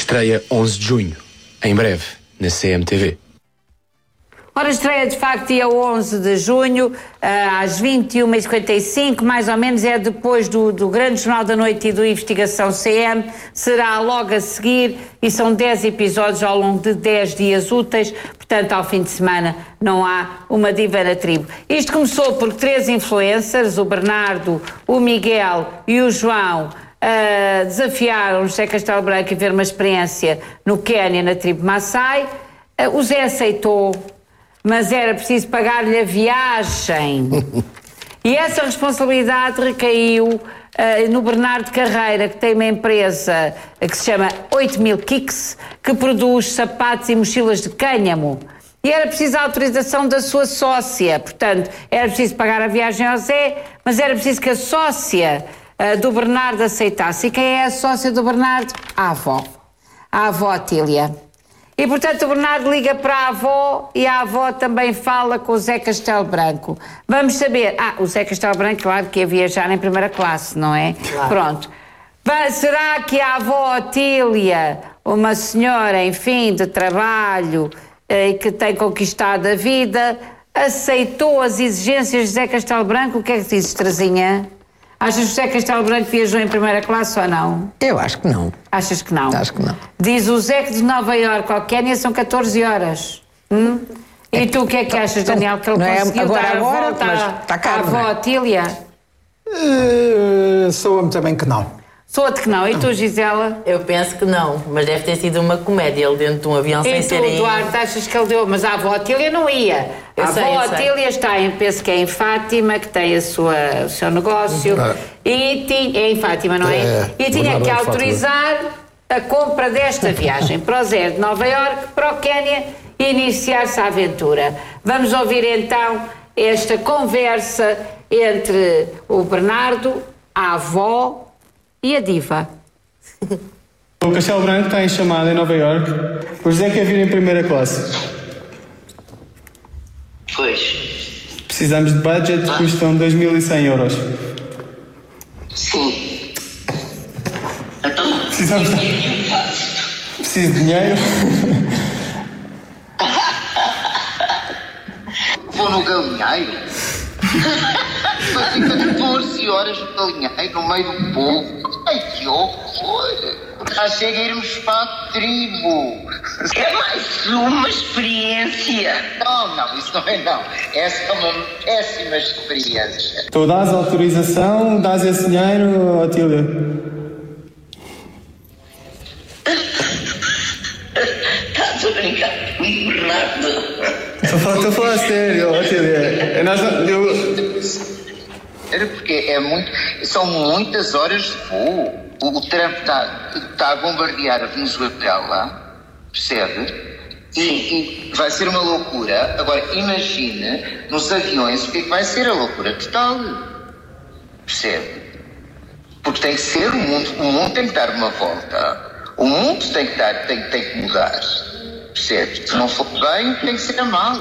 Estreia 11 de junho, em breve, na CMTV. Ora, estreia de facto dia 11 de junho, às 21h55, mais ou menos, é depois do Grande Jornal da Noite e do Investigação CM, será logo a seguir e são 10 episódios ao longo de 10 dias úteis, portanto ao fim de semana não há uma diva na tribo. Isto começou por 3 influencers, o Bernardo, o Miguel e o João, desafiaram o José Castelo Branco a ver uma experiência no Quénia, na tribo Maasai. O Zé aceitou, mas era preciso pagar-lhe a viagem. E essa responsabilidade recaiu no Bernardo Carreira, que tem uma empresa que se chama 8000 Kicks, que produz sapatos e mochilas de cânhamo. E era preciso a autorização da sua sócia. Portanto, era preciso pagar a viagem ao Zé, mas era preciso que a sócia do Bernardo aceitasse. E quem é a sócia do Bernardo? A avó Tília. E, portanto, o Bernardo liga para a avó e a avó também fala com o Zé Castelo Branco. Vamos saber... o Zé Castelo Branco, claro, que ia viajar em primeira classe, não é? Claro. Pronto. Será que a avó Otília, uma senhora, enfim, de trabalho e que tem conquistado a vida, aceitou as exigências de Zé Castelo Branco? O que é que dizes, Terezinha? Achas que o José Castelo Branco viajou em primeira classe ou não? Eu acho que não. Achas que não? Acho que não. Diz o Zé que de Nova Iorque ao Quénia são 14 horas. E tu o que é que achas, Daniel, que ele conseguiu dar a volta à avó Otília? Soa-me também que não. Soa-te que não. E tu, Gisela? Eu penso que não, mas deve ter sido uma comédia, ele dentro de um avião sem ser E tu, Duarte, achas que ele deu... Mas a avó Otília não ia. A avó Otília está penso que é em Fátima, que tem o seu negócio. E é em Fátima, não é? E tinha que autorizar a compra desta viagem para o Zé de Nova Iorque, para o Quénia, e iniciar-se a aventura. Vamos ouvir então esta conversa entre o Bernardo, a avó e a diva. O Castelo Branco está em chamada em Nova Iorque. O José quer vir em primeira classe. Pois. Precisamos de budget, custam 2.100 euros. Sim. Então... Precisamos de... Preciso de dinheiro. Vou no galinheiro. Fica 14 horas no galinheiro, no meio do povo. Ai, que horror! Já chega a irmos para a tribo. É mais uma experiência. Não, isso não é não. Essa é uma péssima experiência. Tu dás autorização, dás esse dinheiro, Otília? Estás a brincar comigo, Bernardo? Estou a falar sério, Otília. Era porque são muitas horas de voo. O Trump está a bombardear a Venezuela, percebe? E vai ser uma loucura. Agora, imagine nos aviões o que é que vai ser a loucura total. Percebe? Porque tem que ser o mundo tem que dar uma volta. O mundo tem que mudar. Percebe? Se não for bem, tem que ser mal.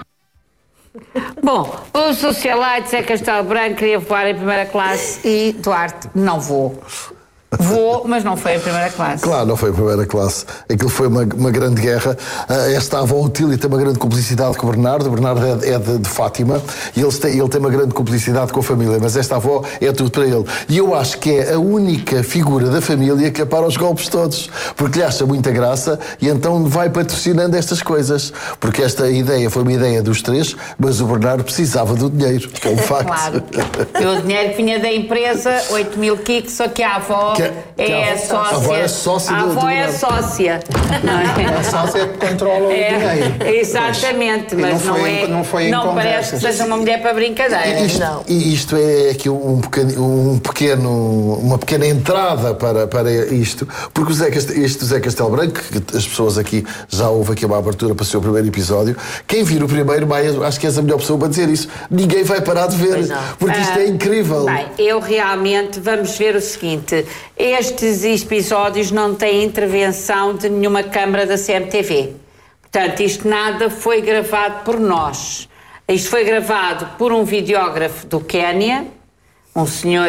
Bom, o socialite Zé Castelo Branco queria voar em primeira classe e Duarte, não vou. Vou, mas não foi em primeira classe. Claro, não foi em primeira classe. Aquilo foi uma grande guerra. Esta avó Otília tem uma grande cumplicidade com o Bernardo. O Bernardo é de Fátima e ele tem uma grande cumplicidade com a família, mas esta avó é tudo para ele. E eu acho que é a única figura da família que apara os golpes todos, porque lhe acha muita graça e então vai patrocinando estas coisas. Porque esta ideia foi uma ideia dos 3, mas o Bernardo precisava do dinheiro, que é um facto. Claro. O dinheiro vinha da empresa, 8000 kicks, só que a avó é sócia. A avó é sócia. A avó é sócia. É a sócia que controla o dinheiro. Exatamente, mas não parece que seja uma mulher para brincadeira. Isto é aqui uma pequena entrada para isto, porque este Zé Castelo Branco, que as pessoas aqui, já houve aqui uma abertura para o seu primeiro episódio, quem vir o primeiro, acho que és a melhor pessoa para dizer isso. Ninguém vai parar de ver, porque isto é incrível. Bem, eu realmente, vamos ver o seguinte, estes episódios não têm intervenção de nenhuma câmara da CMTV. Portanto, isto nada foi gravado por nós. Isto foi gravado por um videógrafo do Quénia, um senhor